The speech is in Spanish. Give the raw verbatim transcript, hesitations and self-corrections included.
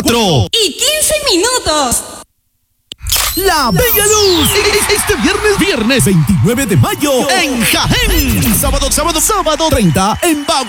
cuatro y quince minutos. La Bella Luz, este viernes, viernes veintinueve de mayo en Jaén. Sábado, sábado, sábado treinta en Bagua.